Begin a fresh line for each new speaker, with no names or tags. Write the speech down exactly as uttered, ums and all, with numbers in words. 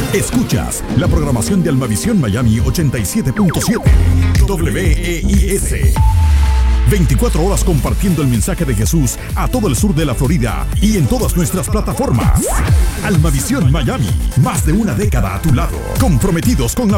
Escuchas la programación de Almavisión Miami ochenta y siete punto siete W E I S. veinticuatro horas compartiendo el mensaje de Jesús a todo el sur de la Florida y en todas nuestras plataformas. Almavisión Miami, más de una década a tu lado, comprometidos con la